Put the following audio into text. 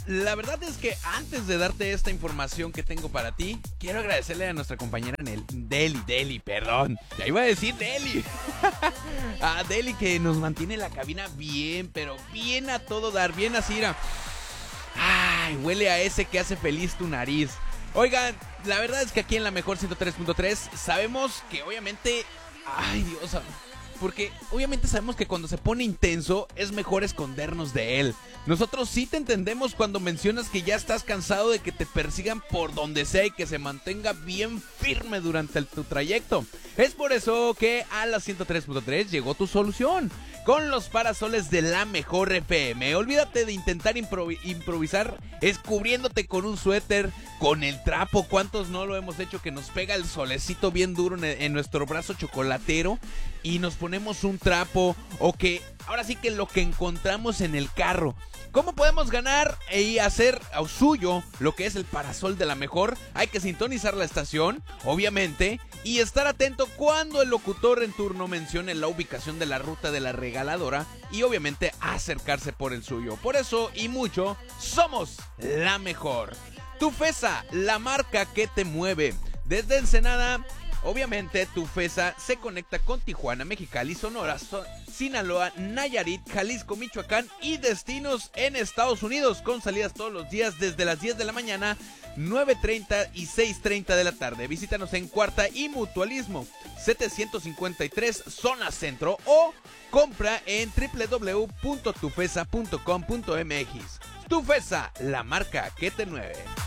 la verdad es que antes de darte esta información que tengo para ti, quiero agradecerle a nuestra compañera Deli, ya iba a decir Deli. A Deli, que nos mantiene la cabina bien, pero bien a todo dar, bien así, mira. Ay, huele a ese que hace feliz tu nariz. Oigan, la verdad es que aquí en la mejor 103.3 sabemos que obviamente... Ay, Dios, porque obviamente sabemos que cuando se pone intenso es mejor escondernos de él. Nosotros sí te entendemos cuando mencionas que ya estás cansado de que te persigan por donde sea y que se mantenga bien firme durante tu trayecto. Es por eso que a la 103.3 llegó tu solución. Con los parasoles de la mejor FM. Olvídate de intentar improvisar cubriéndote con un suéter, con el trapo. ¿Cuántos no lo hemos hecho que nos pega el solecito bien duro en nuestro brazo chocolatero y nos ponemos un trapo? O que ahora sí que lo que encontramos en el carro. ¿Cómo podemos ganar y hacer suyo lo que es el parasol de la mejor? Hay que sintonizar la estación, obviamente, y estar atento cuando el locutor en turno mencione la ubicación de la ruta de la regaladora y obviamente acercarse por el suyo. Por eso y mucho, somos la mejor. Tufesa, la marca que te mueve. Desde Ensenada, obviamente Tufesa se conecta con Tijuana, Mexicali, Sonora, Sinaloa, Nayarit, Jalisco, Michoacán y destinos en Estados Unidos, con salidas todos los días desde las 10 de la mañana, 9:30 y 6:30 de la tarde. Visítanos en Cuarta y Mutualismo 753 Zona Centro o compra en www.tufesa.com.mx. Tufesa, la marca que te mueve.